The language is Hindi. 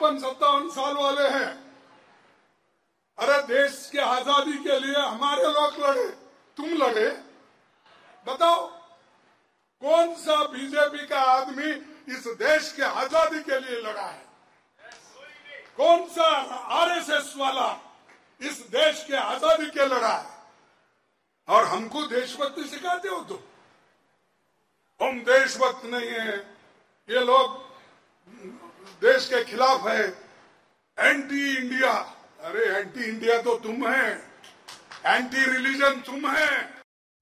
57 साल वाले हैं। अरे देश की आजादी के लिए हमारे लोग लड़े, तुम लड़े। बताओ कौन सा बीजेपी का आदमी इस देश के आजादी के लिए लड़ा है? कौन सा आरएसएस वाला इस देश के आजादी के लड़ा है? और हमको देशभक्ति सिखाते हो तो हम देशभक्त नहीं है, ये लोग देश के खिलाफ है, एंटी इंडिया। अरे एंटी इंडिया तो तुम है, एंटी रिलीजन तुम है।